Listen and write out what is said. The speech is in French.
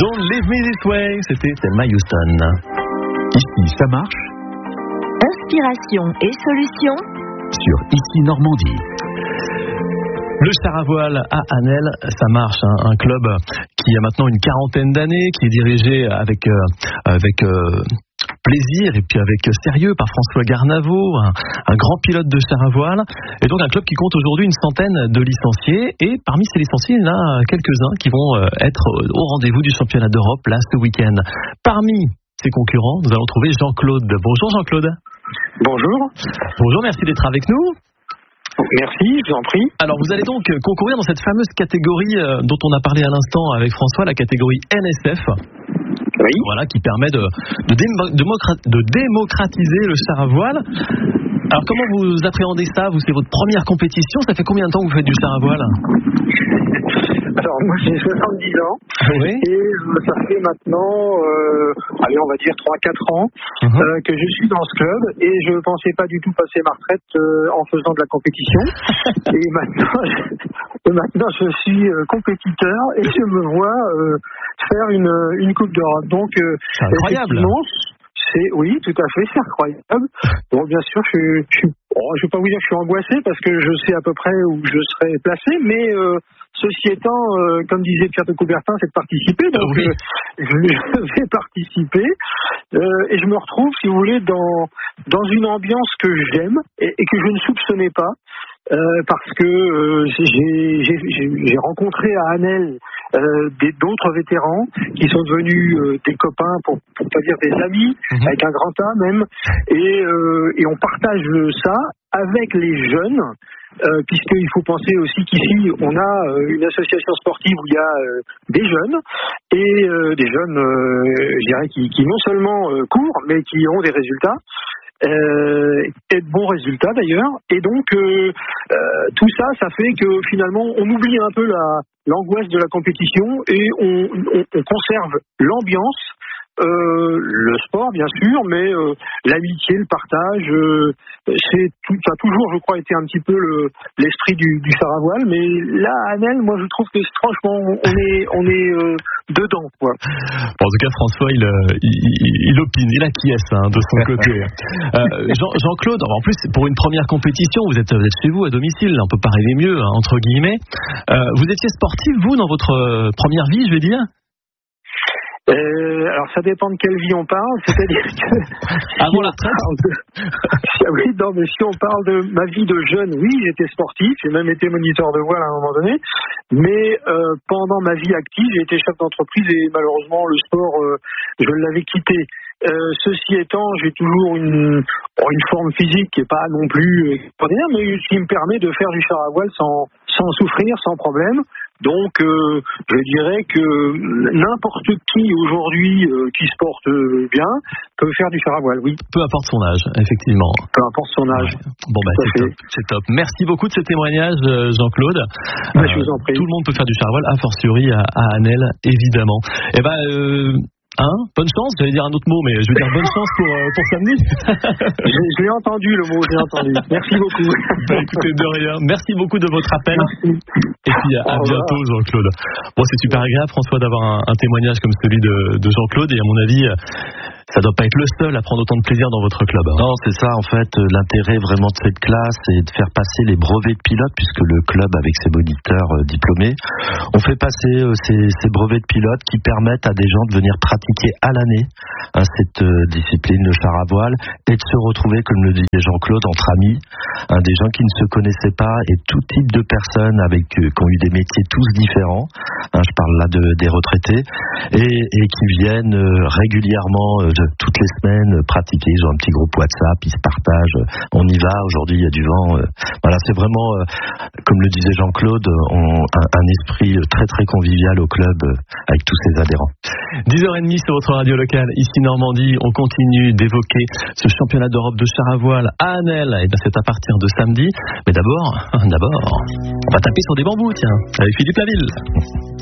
Don't Leave Me This Way, c'était Thelma Houston. Ici, ça marche. Inspiration et solutions Sur Ici Normandie. Le char à voile à Anel, ça marche, hein, un club qui a maintenant une quarantaine d'années, qui est dirigé avec plaisir et puis avec sérieux par François Garnavaux, un grand pilote de char à voile, et donc un club qui compte aujourd'hui une centaine de licenciés, et parmi ces licenciés, il y en a quelques-uns qui vont être au rendez-vous du championnat d'Europe là ce week-end. Parmi ses concurrents, nous allons trouver Jean-Claude. Bonjour Jean-Claude. Bonjour. Bonjour, merci d'être avec nous. Merci, je vous en prie. Alors vous allez donc concourir dans cette fameuse catégorie dont on a parlé à l'instant avec François, la catégorie NSF. Oui. Voilà, qui permet de démocratiser le char à voile. Alors comment vous appréhendez ça? C'est votre première compétition, ça fait combien de temps que vous faites du char à voile? Alors moi j'ai 70 ans, oui. Et ça fait maintenant, on va dire 3-4 ans que je suis dans ce club, et je ne pensais pas du tout passer ma retraite en faisant de la compétition. Et maintenant je suis compétiteur et je me vois faire une Coupe d'Europe. Donc c'est incroyable. Oui, tout à fait, c'est incroyable. Bon, bien sûr, je vais pas vous dire que je suis angoissé parce que je sais à peu près où je serai placé, mais ceci étant, comme disait Pierre de Coubertin, c'est de participer. Donc, oui. Je vais participer et je me retrouve, si vous voulez, dans une ambiance que j'aime et que je ne soupçonnais pas. Parce que j'ai rencontré à Anel d'autres vétérans qui sont devenus des copains, pour pas dire des amis, avec un grand A même, et on partage ça avec les jeunes, puisqu'il faut penser aussi qu'ici on a une association sportive où il y a des jeunes, et des jeunes, je dirais, qui non seulement courent, mais qui ont des résultats. Et de bons résultats d'ailleurs, et donc tout ça fait que finalement on oublie un peu l'angoisse de la compétition et on conserve l'ambiance, le sport bien sûr, mais l'amitié, le partage, ça a toujours, je crois, été un petit peu l'esprit du char à voile, mais là à Anel, moi je trouve que franchement on est dedans, quoi. Bon, en tout cas, François, il opine, il acquiesce de son côté. Jean-Claude, en plus, pour une première compétition, vous êtes chez vous, à domicile, on peut pas rêver mieux, entre guillemets. Vous étiez sportif, vous, dans votre première vie, je vais dire? Alors ça dépend de quelle vie on parle, c'est-à-dire que avant la retraite. Oui, non, mais si on parle de ma vie de jeune, oui, j'étais sportif, j'ai même été moniteur de voile à un moment donné, mais pendant ma vie active, j'ai été chef d'entreprise et malheureusement le sport, je l'avais quitté. Ceci étant, j'ai toujours une forme physique qui n'est pas non plus extraordinaire, mais qui me permet de faire du char à voile sans souffrir, sans problème. Donc, je dirais que n'importe qui aujourd'hui qui se porte bien peut faire du char à voile, oui. Peu importe son âge, effectivement. Peu importe son âge. Ouais. Bon, c'est top. Merci beaucoup de ce témoignage, Jean-Claude. Je vous en prie. Tout le monde peut faire du char à voile, a fortiori à Anel, évidemment. Bonne chance, j'allais dire un autre mot, mais je veux dire bonne chance pour samedi. Je l'ai entendu, le mot, je l'ai entendu. Merci beaucoup. Écoutez, de rien. Merci beaucoup de votre appel. Merci. Et puis à bientôt, Jean-Claude. Bon, c'est super agréable, François, d'avoir un témoignage comme celui de Jean-Claude, et à mon avis, ça doit pas être le seul à prendre autant de plaisir dans votre club. Non, c'est ça, en fait, l'intérêt vraiment de cette classe, c'est de faire passer les brevets de pilote, puisque le club, avec ses moniteurs diplômés, on fait passer ces brevets de pilote qui permettent à des gens de venir pratiquer à l'année cette discipline, le char à voile, et de se retrouver, comme le disait Jean-Claude, entre amis, des gens qui ne se connaissaient pas, et tout type de personnes qui ont eu des métiers tous différents, je parle là des retraités, et qui viennent régulièrement, toutes les semaines, pratiquer. Ils ont un petit groupe WhatsApp, ils se partagent, on y va, aujourd'hui il y a du vent. Voilà, c'est vraiment, comme le disait Jean-Claude, un esprit très très convivial au club, avec tous ses adhérents. 10h30 sur votre radio locale, ici Normandie, on continue d'évoquer ce championnat d'Europe de char à voile à Anel, et c'est à partir de samedi. Mais d'abord, on va taper sur des bambous, tiens, avec Philippe Laville.